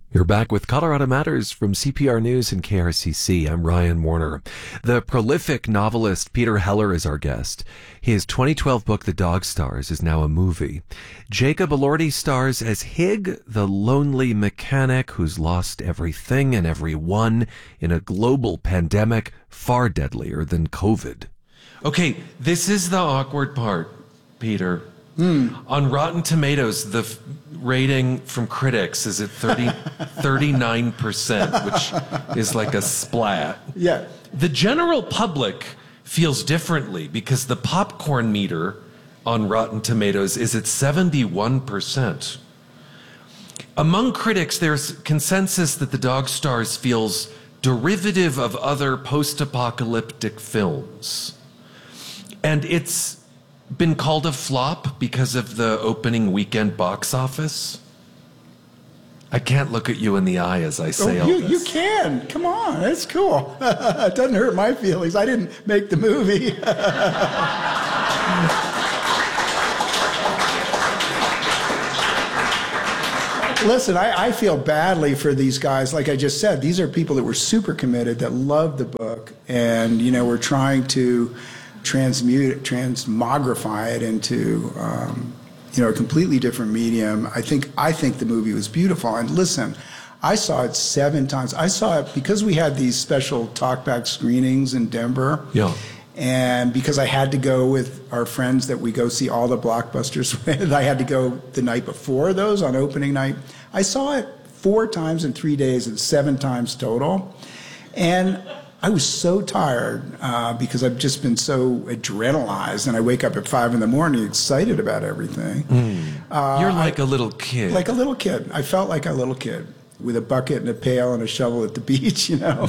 You're back with Colorado Matters from CPR News and KRCC. I'm Ryan Warner. The prolific novelist Peter Heller is our guest. His 2012 book, The Dog Stars, is now a movie. Jacob Elordi stars as Hig, the lonely mechanic who's lost everything and everyone in a global pandemic far deadlier than COVID. Okay, this is the awkward part, Peter. On Rotten Tomatoes, the rating from critics is at 39%, which is like a splat. Yeah. The general public feels differently because the popcorn meter on Rotten Tomatoes is at 71%. Among critics, there's consensus that The Dog Stars feels derivative of other post-apocalyptic films. And it's been called a flop because of the opening weekend box office. I can't look at you in the eye as I say all this. You can. Come on. That's cool. It doesn't hurt my feelings. I didn't make the movie. Listen, I feel badly for these guys. Like I just said, these are people that were super committed, that loved the book, and, you know, we're trying to transmogrify it into, a completely different medium. I think the movie was beautiful. And listen, I saw it 7 times. I saw it because we had these special talkback screenings in Denver. Yeah. And because I had to go with our friends that we go see all the blockbusters with, I had to go the night before those on opening night. I saw it 4 times in 3 days and 7 times total. And I was so tired because I've just been so adrenalized, and I wake up at 5 in the morning excited about everything. You're like a little kid. Like a little kid. I felt like a little kid with a bucket and a pail and a shovel at the beach, you know.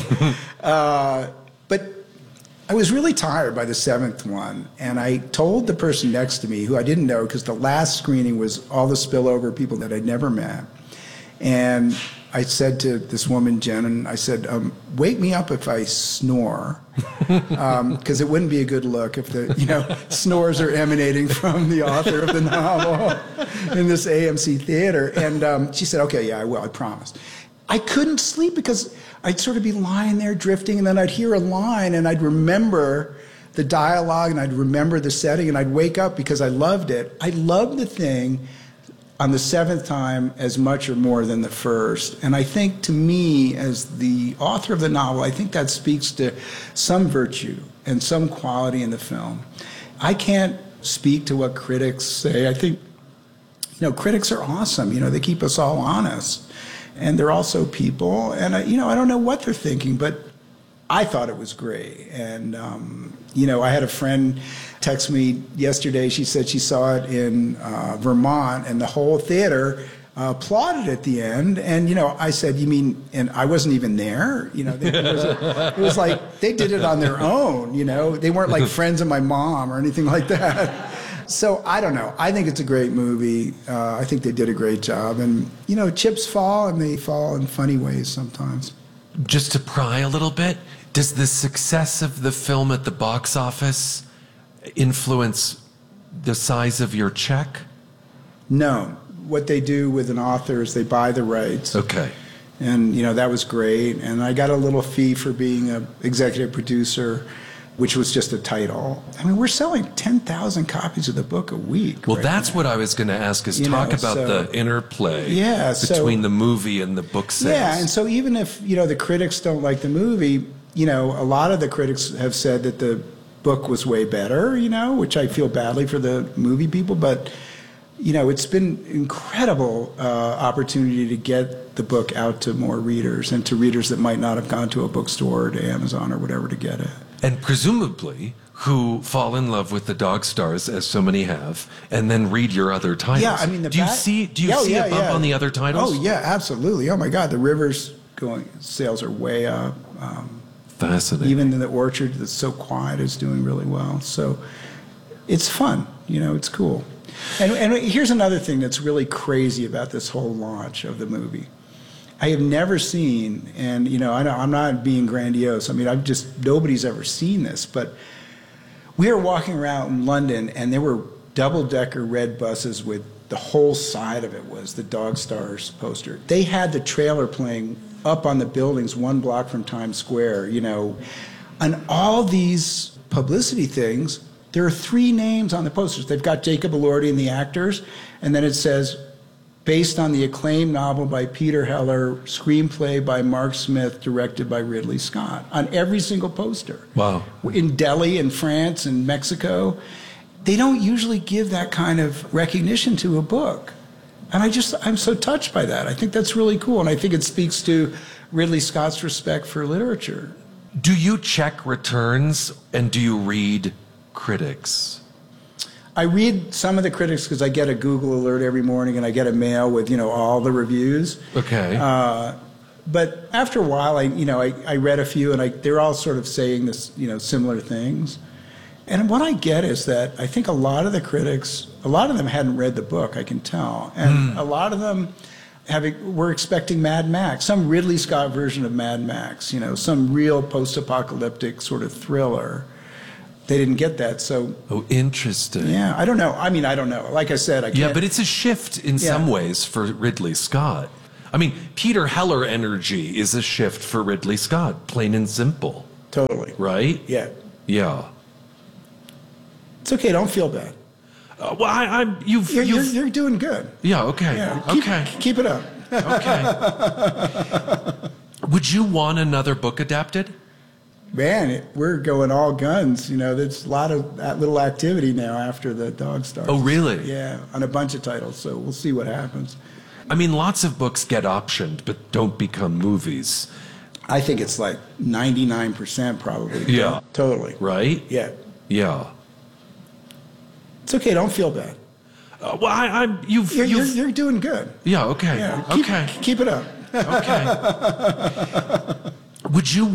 But I was really tired by the 7th one, and I told the person next to me, who I didn't know because the last screening was all the spillover people that I'd never met, and I said to this woman, Jen, and I said, wake me up if I snore, because it wouldn't be a good look if the snores are emanating from the author of the novel in this AMC theater. And she said, okay, yeah, I will, I promise. I couldn't sleep because I'd sort of be lying there drifting, and then I'd hear a line, and I'd remember the dialogue, and I'd remember the setting, and I'd wake up because I loved it. I loved the thing on the 7th time as much or more than the first. And I think, to me, as the author of the novel, I think that speaks to some virtue and some quality in the film. I can't speak to what critics say. I think, critics are awesome. They keep us all honest. And they're also people. And, I don't know what they're thinking, but I thought it was great. And, I had a friend text me yesterday. She said she saw it in Vermont, and the whole theater applauded at the end. And, I said, you mean, and I wasn't even there? It was like they did it on their own, They weren't like friends of my mom or anything like that. So I don't know. I think it's a great movie. I think they did a great job. And, chips fall, and they fall in funny ways sometimes. Just to pry a little bit, does the success of the film at the box office influence the size of your check? No. What they do with an author is they buy the rights. Okay. And, that was great. And I got a little fee for being an executive producer, which was just a title. I mean, we're selling 10,000 copies of the book a week. Well, that's what I was going to ask, is talk about the interplay between the movie and the book sales. Yeah, and so even if, the critics don't like the movie, a lot of the critics have said that the book was way better, which I feel badly for the movie people. But, it's been incredible opportunity to get the book out to more readers, and to readers that might not have gone to a bookstore or to Amazon or whatever to get it. And presumably, who fall in love with The Dog Stars, as so many have, and then read your other titles. Yeah, I mean, do you see a bump on the other titles? Oh yeah, absolutely. Oh my God, the Rivers sales are way up. Fascinating. Even the Orchard, that's so quiet, is doing really well. So it's fun. It's cool. And here's another thing that's really crazy about this whole launch of the movie. I have never seen, and I'm not being grandiose. I mean, nobody's ever seen this, but we were walking around in London, and there were double-decker red buses with the whole side of it was the Dog Stars poster. They had the trailer playing up on the buildings 1 block from Times Square, you know. On all these publicity things, there are 3 names on the posters. They've got Jacob Elordi and the actors, and then it says, based on the acclaimed novel by Peter Heller, screenplay by Mark Smith, directed by Ridley Scott, on every single poster. Wow. In Delhi, in France, in Mexico. They don't usually give that kind of recognition to a book. And I'm so touched by that. I think that's really cool. And I think it speaks to Ridley Scott's respect for literature. Do you check returns and do you read critics? I read some of the critics because I get a Google alert every morning and I get a mail with, all the reviews. Okay. But after a while, I read a few and they're all sort of saying this, similar things. And what I get is that I think a lot of the critics, a lot of them hadn't read the book, I can tell. And a lot of them were expecting Mad Max, some Ridley Scott version of Mad Max, some real post-apocalyptic sort of thriller. They didn't get that, so... Oh, interesting. Yeah, I don't know. I don't know. Like I said, I can't... Yeah, but it's a shift in some ways for Ridley Scott. Peter Heller energy is a shift for Ridley Scott, plain and simple. Totally. Right? Yeah. Yeah. It's okay, don't feel bad. Well, you're doing good. Yeah, okay. Yeah, keep it up. Okay. Would you want another book adapted? Man, we're going all guns. There's a lot of that little activity now after the Dog Stars. Oh, really? Yeah, on a bunch of titles, so we'll see what happens. Lots of books get optioned, but don't become movies. I think it's like 99% probably. Yeah. Totally. Right? Yeah. Yeah. It's okay, don't feel bad. You're doing good. Yeah, okay. Yeah, Okay. Keep it up. Okay. Would you